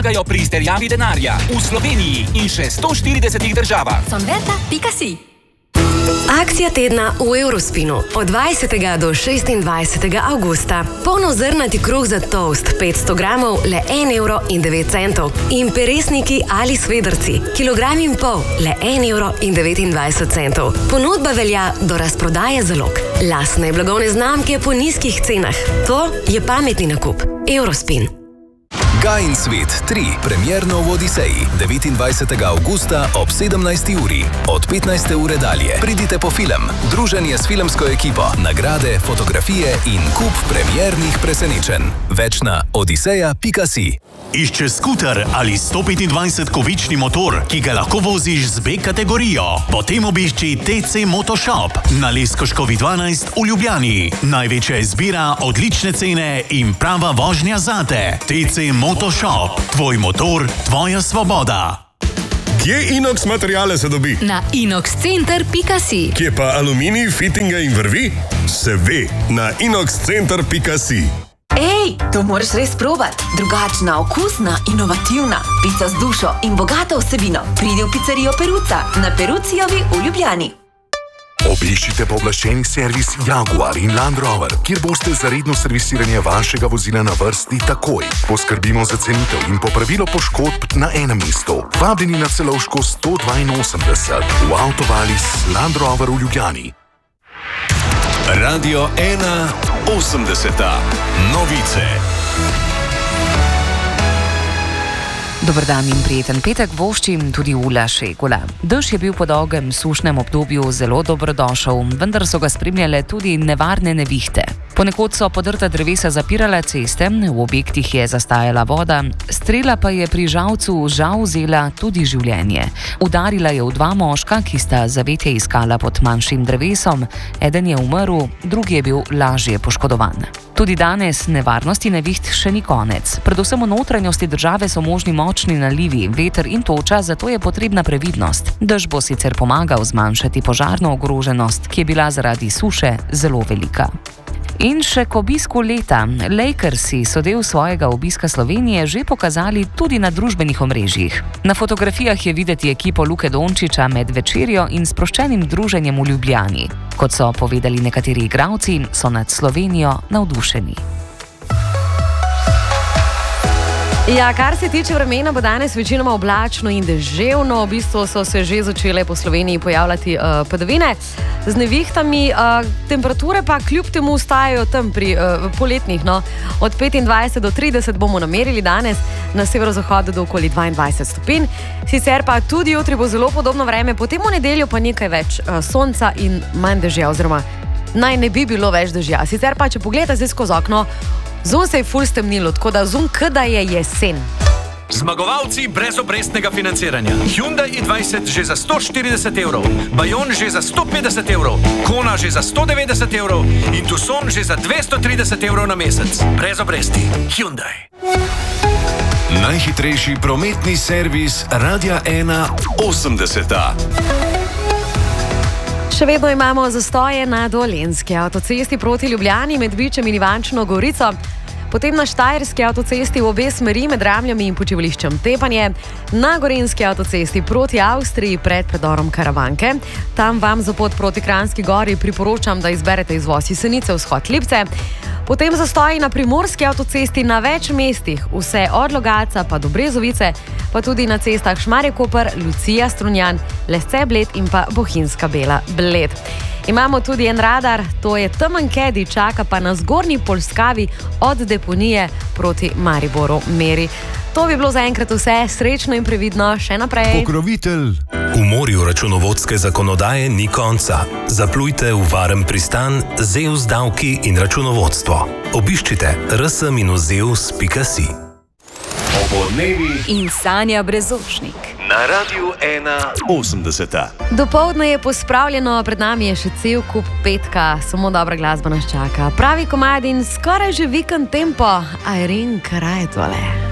pri izterjavi denarja v Sloveniji in še 140 državah. Sonverta.si. Akcija tedna v Eurospinu od 20. do 26. avgusta. Polnozrnati kruh za toast 500 gramov le 1,09 € in peresniki ali svedrci kilogram in pol le 1,29 €. Ponudba velja do razprodaje zalog. Lastne blagovne znamke po nizkih cenah. To je pametni nakup. Eurospin. Gaj in svet 3, premierno v Odiseji, 29. avgusta ob 17. uri. Od 15. ure dalje pridite po film, druženje s filmsko ekipo, nagrade, fotografije in kup premiernih presenečenj. Več na odiseja.si. Išče skuter ali 125-kovični motor, ki ga lahko voziš z B kategorijo? Potem obišči TC Motoshop na Leskoškovi 12 v Ljubljani. Največja izbira, odlične cene in prava vožnja zate. TC Motoshop. Tvoj motor, tvoja svoboda. Kje inox materiale se dobi? Na inoxcenter.si. Kje pa aluminij, fittinge in vrvi? Se ve, na inoxcenter.si. Ej, to moraš res probati. Drugačna, okusna, inovativna. Pica z dušo in bogato vsebino. Pridi v pizzerijo Peruca na Perucijovi v Ljubljani. Obiščite pooblaščeni servis Jaguar in Land Rover, kjer boste za redno servisiranje vašega vozila na vrsti takoj. Poskrbimo za cenitev in popravilo poškodb na enem mestu. Vabljeni na Celovško 182 v Avtovalis Land Rover v Ljubljani. Radio 1 80. Novice. Dober dan in prijeten petek voščim tudi Ula Šegula. Dež je bil po dolgem sušnem obdobju zelo dobrodošel, vendar so ga spremljale tudi nevarne nevihte. Ponekod so podrta drevesa zapirala ceste, v objektih je zastajala voda, strela pa je pri žalcu žal vzela tudi življenje. Udarila je v dva moška, ki sta zavetje iskala pod manjšim drevesom, eden je umrl, drugi je bil lažje poškodovan. Tudi danes nevarnosti neviht še ni konec. Predvsem v notranjosti države so možni močni nalivi, veter in toča, zato je potrebna previdnost. Dež bo sicer pomagal zmanjšati požarno ogroženost, ki je bila zaradi suše zelo velika. In še k obisku leta. Lakersi so del svojega obiska Slovenije že pokazali tudi na družbenih omrežjih. Na fotografijah je videti ekipo Luke Dončića med večerjo in sproščenim druženjem v Ljubljani. Kot so povedali nekateri igralci, so nad Slovenijo navdušeni. Ja, kar se tiče vremena, bo danes večinoma oblačno in deževno. V bistvu so se že začele po Sloveniji pojavljati padavine z nevihtami. Temperature pa kljub temu ostajajo tam pri poletnih. No. Od 25 do 30 bomo namerili danes, na severozahodu do okoli 22 stopinj. Sicer pa tudi jutri bo zelo podobno vreme, potem v nedeljo pa nekaj več sonca in manj dežja, oziroma naj ne bi bilo več dežja. Sicer pa, če pogledate zdaj skozi okno, zun se je ful stemnilo, tako da zun kada je jesen. Zmagovalci brezobrestnega financiranja. Hyundai i20 že za 140 €, Bayon že za 150 €, Kona že za 190 € in Tucson že za 230 € na mesec. Brez obresti. Hyundai. Najhitrejši prometni servis Radia 1 80. Še vedno imamo zastoje na Dolenjski avtocesti proti Ljubljani med Bičem in Ivančno Gorico. Potem na Štajerski avtocesti v obe smeri med Ramljami in počivališčem Tepanje, na Gorenjski avtocesti proti Avstriji pred predorom Karavanke. Tam vam za pot proti Kranjski gori priporočam, da izberete izvoz Jesenice, vzhod Lipce. Potem zastoji na Primorski avtocesti na več mestih, vse od Logatca pa do Brezovice, pa tudi na cestah Šmarje-Koper, Lucija, Strunjan, Lesce, Bled in pa Bohinjska Bela, Bled. Imamo tudi en radar, to je temen kedi, čaka pa na zgornji Polskavi od deponije proti Mariboru meri. To bi bilo zaenkrat vse, srečno in previdno, še naprej. Pokrovitelj. V morju računovodske zakonodaje ni konca. Zaplujte v varen pristan Zeus davki in računovodstvo. Obiščite rs-zeus.si. Obodnevi in Sanja Brezošnik. Na Radiu 1 80. Dopoldne je pospravljeno, pred nami je še cel kup petka, samo dobra glasba nas čaka. Pravi komad in skoraj že vikend tempo, Irene Krajtole.